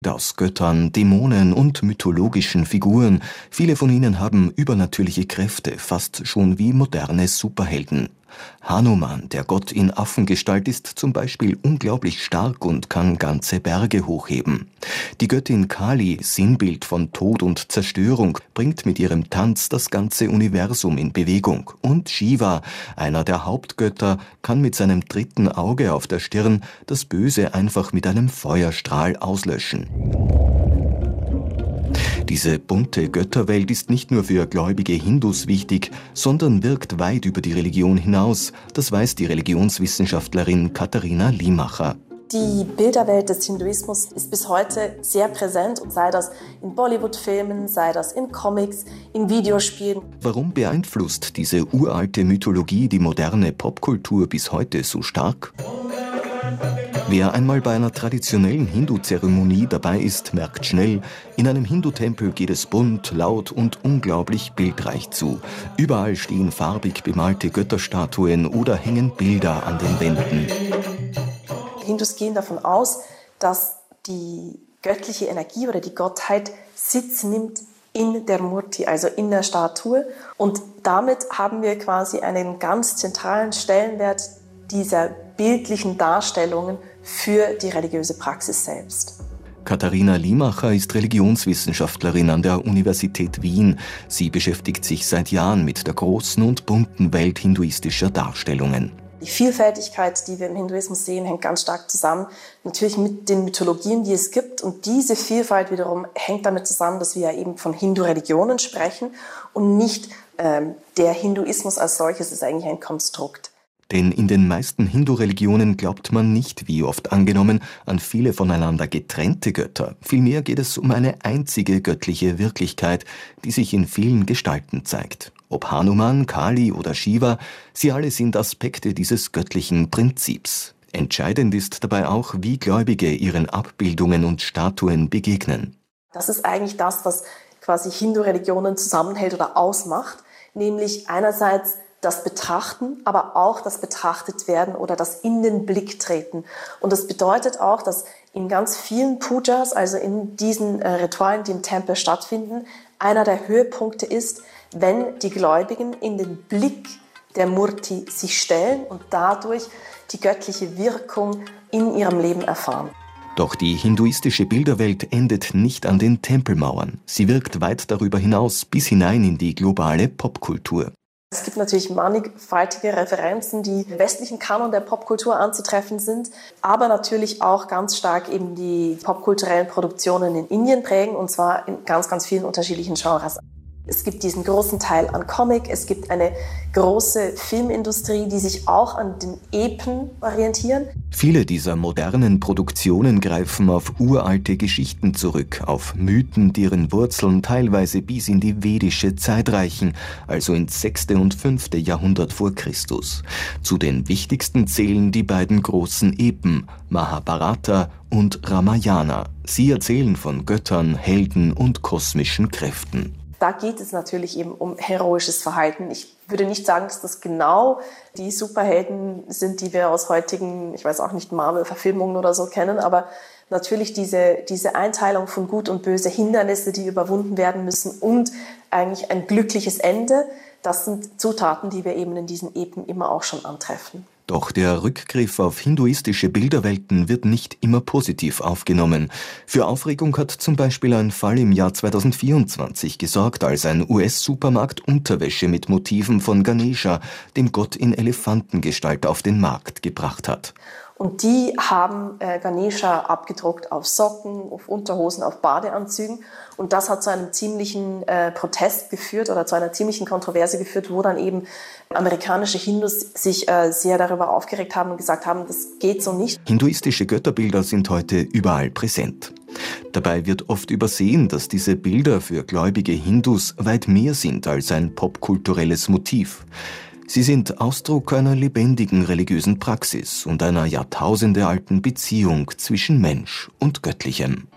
Aus Göttern, Dämonen und mythologischen Figuren. Viele von ihnen haben übernatürliche Kräfte, fast schon wie moderne Superhelden. Hanuman, der Gott in Affengestalt, ist zum Beispiel unglaublich stark und kann ganze Berge hochheben. Die Göttin Kali, Sinnbild von Tod und Zerstörung, bringt mit ihrem Tanz das ganze Universum in Bewegung. Und Shiva, einer der Hauptgötter, kann mit seinem dritten Auge auf der Stirn das Böse einfach mit einem Feuerstrahl auslöschen. Diese bunte Götterwelt ist nicht nur für gläubige Hindus wichtig, sondern wirkt weit über die Religion hinaus. Das weiß die Religionswissenschaftlerin Katharina Limacher. Die Bilderwelt des Hinduismus ist bis heute sehr präsent, sei das in Bollywood-Filmen, sei das in Comics, in Videospielen. Warum beeinflusst diese uralte Mythologie die moderne Popkultur bis heute so stark? Wer einmal bei einer traditionellen Hindu-Zeremonie dabei ist, merkt schnell, in einem Hindu-Tempel geht es bunt, laut und unglaublich bildreich zu. Überall stehen farbig bemalte Götterstatuen oder hängen Bilder an den Wänden. Hindus gehen davon aus, dass die göttliche Energie oder die Gottheit Sitz nimmt in der Murti, also in der Statue. Und damit haben wir quasi einen ganz zentralen Stellenwert dieser bildlichen Darstellungen für die religiöse Praxis selbst. Katharina Limacher ist Religionswissenschaftlerin an der Universität Wien. Sie beschäftigt sich seit Jahren mit der großen und bunten Welt hinduistischer Darstellungen. Die Vielfältigkeit, die wir im Hinduismus sehen, hängt ganz stark zusammen, natürlich mit den Mythologien, die es gibt. Und diese Vielfalt wiederum hängt damit zusammen, dass wir ja eben von Hindu-Religionen sprechen und nicht der Hinduismus als solches ist eigentlich ein Konstrukt. Denn in den meisten Hindu-Religionen glaubt man nicht, wie oft angenommen, an viele voneinander getrennte Götter. Vielmehr geht es um eine einzige göttliche Wirklichkeit, die sich in vielen Gestalten zeigt. Ob Hanuman, Kali oder Shiva, sie alle sind Aspekte dieses göttlichen Prinzips. Entscheidend ist dabei auch, wie Gläubige ihren Abbildungen und Statuen begegnen. Das ist eigentlich das, was quasi Hindu-Religionen zusammenhält oder ausmacht, nämlich einerseits das Betrachten, aber auch das betrachtet werden oder das in den Blick treten. Und das bedeutet auch, dass in ganz vielen Pujas, also in diesen Ritualen, die im Tempel stattfinden, einer der Höhepunkte ist, wenn die Gläubigen in den Blick der Murti sich stellen und dadurch die göttliche Wirkung in ihrem Leben erfahren. Doch die hinduistische Bilderwelt endet nicht an den Tempelmauern. Sie wirkt weit darüber hinaus, bis hinein in die globale Popkultur. Es gibt natürlich mannigfaltige Referenzen, die im westlichen Kanon der Popkultur anzutreffen sind, aber natürlich auch ganz stark eben die popkulturellen Produktionen in Indien prägen, und zwar in ganz, ganz vielen unterschiedlichen Genres. Es gibt diesen großen Teil an Comic, es gibt eine große Filmindustrie, die sich auch an den Epen orientieren. Viele dieser modernen Produktionen greifen auf uralte Geschichten zurück, auf Mythen, deren Wurzeln teilweise bis in die vedische Zeit reichen, also ins 6. und 5. Jahrhundert vor Christus. Zu den wichtigsten zählen die beiden großen Epen, Mahabharata und Ramayana. Sie erzählen von Göttern, Helden und kosmischen Kräften. Da geht es natürlich eben um heroisches Verhalten. Ich würde nicht sagen, dass das genau die Superhelden sind, die wir aus heutigen, ich weiß auch nicht, Marvel-Verfilmungen oder so kennen, aber natürlich diese Einteilung von Gut und Böse, Hindernisse, die überwunden werden müssen und eigentlich ein glückliches Ende, das sind Zutaten, die wir eben in diesen Epen immer auch schon antreffen. Doch der Rückgriff auf hinduistische Bilderwelten wird nicht immer positiv aufgenommen. Für Aufregung hat zum Beispiel ein Fall im Jahr 2024 gesorgt, als ein US-Supermarkt Unterwäsche mit Motiven von Ganesha, dem Gott in Elefantengestalt, auf den Markt gebracht hat. Und die haben Ganesha abgedruckt auf Socken, auf Unterhosen, auf Badeanzügen. Und das hat zu einem ziemlichen Protest geführt oder zu einer ziemlichen Kontroverse geführt, wo dann eben amerikanische Hindus sich sehr darüber aufgeregt haben und gesagt haben, das geht so nicht. Hinduistische Götterbilder sind heute überall präsent. Dabei wird oft übersehen, dass diese Bilder für gläubige Hindus weit mehr sind als ein popkulturelles Motiv. Sie sind Ausdruck einer lebendigen religiösen Praxis und einer jahrtausendealten Beziehung zwischen Mensch und Göttlichem.